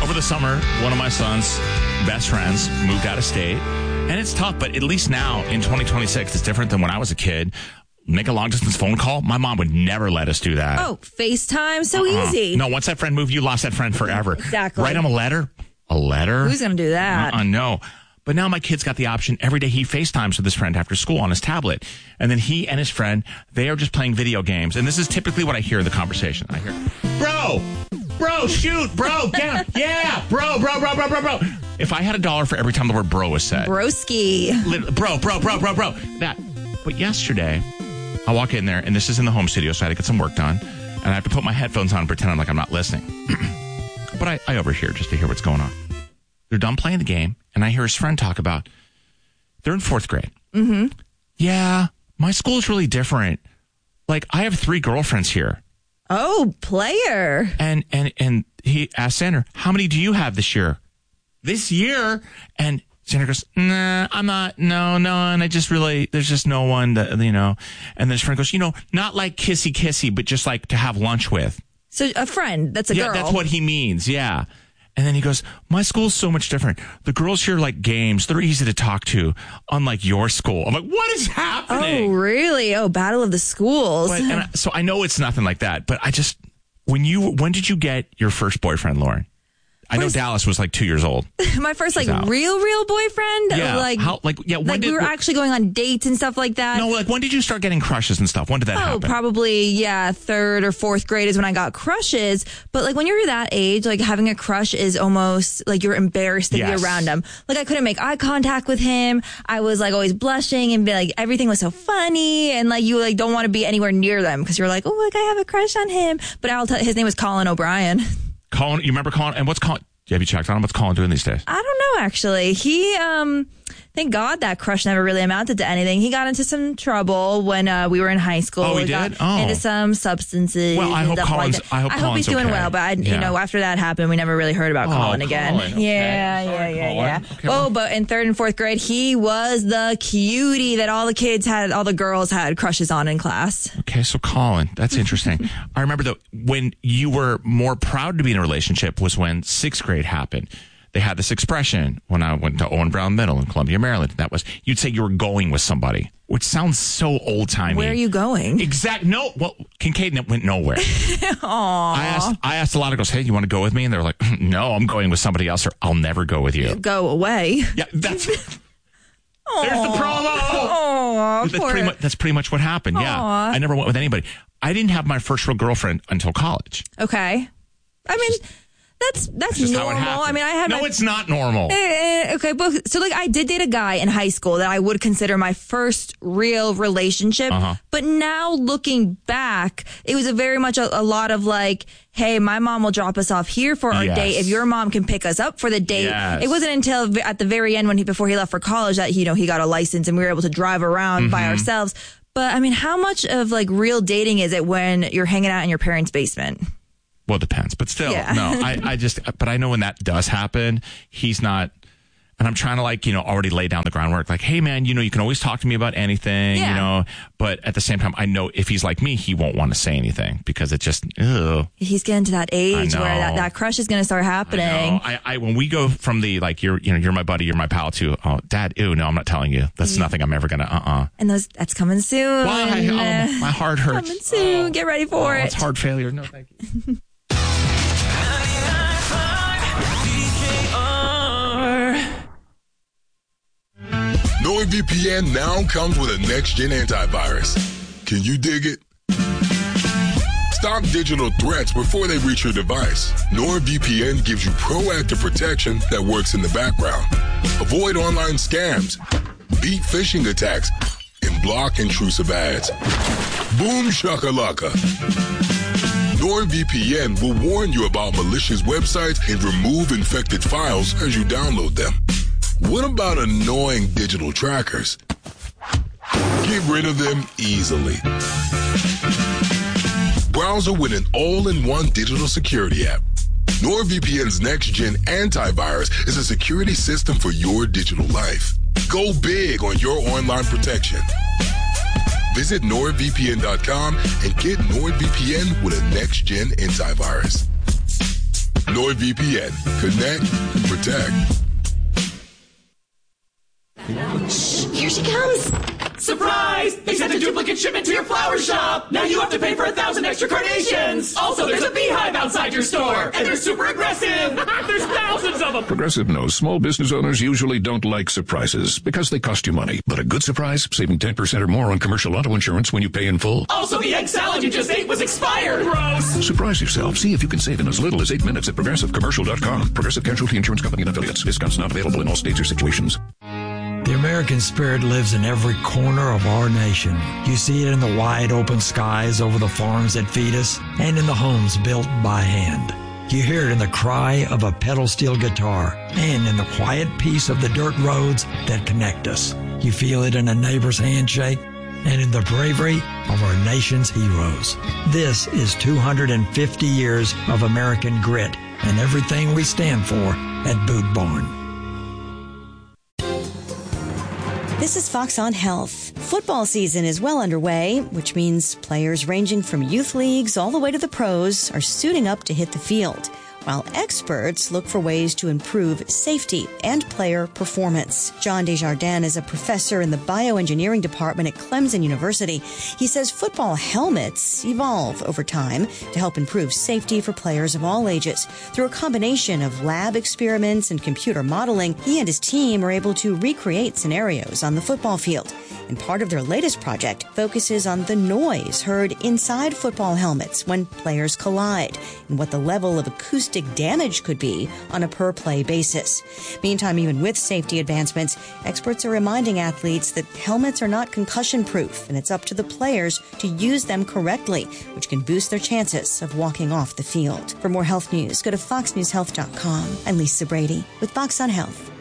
Over the summer, one of my son's best friends moved out of state. And it's tough, but at least now in 2026, it's different than when I was a kid. Make a long-distance phone call. My mom would never let us do that. Oh, FaceTime, so easy. No, once that friend moved, you lost that friend forever. Exactly. Write him a letter? A letter? Who's going to do that? No. But now my kid's got the option. Every day he FaceTimes with his friend after school on his tablet. And then he and his friend, they are just playing video games. And this is typically what I hear in the conversation. I hear, bro, shoot, bro, get him. Yeah, bro. If I had $1 for every time the word bro was said. Broski. Bro. That. But yesterday, I walk in there, and this is in the home studio, so I had to get some work done. And I have to put my headphones on and pretend like I'm not listening. But I overhear just to hear what's going on. They're done playing the game, and I hear his friend talk about, they're in 4th grade. Mm-hmm. Yeah, my school's really different. Like, I have 3 girlfriends here. Oh, player. And he asked Sandra, how many do you have this year? This year? And Sandra goes, nah, I'm not, no, and I just really, there's just no one that, And then his friend goes, not like kissy, but just like to have lunch with. So a friend, that's a girl. Yeah, that's what he means, yeah. And then he goes, my school's so much different. The girls here like games. They're easy to talk to, unlike your school. I'm like, what is happening? Oh, really? Oh, battle of the schools. So I know it's nothing like that, but I just, when did you get your first boyfriend, Lauren? I know Dallas was like 2 years old. My first real boyfriend. Yeah. When we were actually going on dates and stuff like that. No, like when did you start getting crushes and stuff? When did that happen? Probably 3rd or 4th grade is when I got crushes. But like when you're that age, like having a crush is almost like you're embarrassed to be around him. Like I couldn't make eye contact with him. I was like always blushing and be like everything was so funny and like you like don't want to be anywhere near them because you're like, oh, like I have a crush on him. But I'll tell his name was Colin O'Brien. Colin, you remember Colin? And what's Colin? Have you checked on him? What's Colin doing these days? I don't know, actually. He, thank God that crush never really amounted to anything. He got into some trouble when we were in high school. Oh, he did? Into some substances. Well, I hope Colin's he's doing okay. well, but after that happened, we never really heard about Colin again. Colin, okay. Yeah. Okay, but in 3rd and 4th grade, he was the cutie that all the girls had crushes on in class. Okay, so Colin, that's interesting. I remember that when you were more proud to be in a relationship was when 6th grade happened. They had this expression when I went to Owen Brown Middle in Columbia, Maryland. That was, you'd say you were going with somebody, which sounds so old-timey. Where are you going? No, well, Kincaid went nowhere. I asked a lot of girls, hey, you want to go with me? And they're like, no, I'm going with somebody else or I'll never go with you. Go away. Yeah, there's the promo. Oh, that's pretty much what happened. Aww. Yeah. I never went with anybody. I didn't have my first real girlfriend until college. Okay. I mean, that's normal. I mean, I had it's not normal. Okay, but so like I did date a guy in high school that I would consider my first real relationship. But now looking back, it was very much a lot of like, hey, my mom will drop us off here for our date. If your mom can pick us up for the date. Yes. It wasn't until at the very end before he left for college that he got a license and we were able to drive around by ourselves. But I mean, how much of like real dating is it when you're hanging out in your parents' basement? Well, it depends, but still, no, but I know when that does happen, he's not, and I'm trying to already lay down the groundwork. Like, hey man, you can always talk to me about anything, but at the same time, I know if he's like me, he won't want to say anything because it just, ugh. He's getting to that age where that crush is going to start happening. I when we go from the, like, you're my buddy, you're my pal to, oh, dad, ew, no, I'm not telling you. That's nothing I'm ever going to, And that's coming soon. Why? My heart hurts. Coming soon. Get ready for it. It's heart failure. No, thank you. NordVPN now comes with a next-gen antivirus. Can you dig it? Stop digital threats before they reach your device. NordVPN gives you proactive protection that works in the background. Avoid online scams, beat phishing attacks, and block intrusive ads. Boom shakalaka. NordVPN will warn you about malicious websites and remove infected files as you download them. What about annoying digital trackers? Get rid of them easily. Browser with an all-in-one digital security app. NordVPN's next-gen antivirus is a security system for your digital life. Go big on your online protection. Visit NordVPN.com and get NordVPN with a next-gen antivirus. NordVPN. Connect. Protect. Here she comes. Surprise! They sent a duplicate shipment to your flower shop! Now you have to pay for 1,000 extra carnations! Also, there's a beehive outside your store! And they're super aggressive! There's thousands of them! Progressive knows small business owners usually don't like surprises because they cost you money. But a good surprise, saving 10% or more on commercial auto insurance when you pay in full. Also, the egg salad you just ate was expired! Gross! Surprise yourself. See if you can save in as little as 8 minutes at progressivecommercial.com. Progressive Casualty Insurance Company and affiliates. Discounts not available in all states or situations. The American spirit lives in every corner of our nation. You see it in the wide open skies over the farms that feed us and in the homes built by hand. You hear it in the cry of a pedal steel guitar and in the quiet peace of the dirt roads that connect us. You feel it in a neighbor's handshake and in the bravery of our nation's heroes. This is 250 years of American grit and everything we stand for at Boot Barn. This is Fox on Health. Football season is well underway, which means players ranging from youth leagues all the way to the pros are suiting up to hit the field, while experts look for ways to improve safety and player performance. John Desjardins is a professor in the bioengineering department at Clemson University. He says football helmets evolve over time to help improve safety for players of all ages. Through a combination of lab experiments and computer modeling, he and his team are able to recreate scenarios on the football field. And part of their latest project focuses on the noise heard inside football helmets when players collide and what the level of acoustic damage could be on a per-play basis. Meantime, even with safety advancements, experts are reminding athletes that helmets are not concussion-proof, and it's up to the players to use them correctly, which can boost their chances of walking off the field. For more health news, go to foxnewshealth.com. I'm Lisa Brady with Fox on Health.